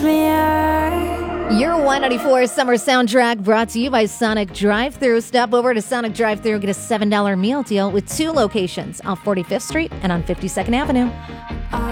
Your 194 Summer Soundtrack brought to you by Sonic Drive-Thru. Stop over to Sonic Drive-Thru and get a $7 meal deal with 2 locations on 45th Street and on 52nd Avenue.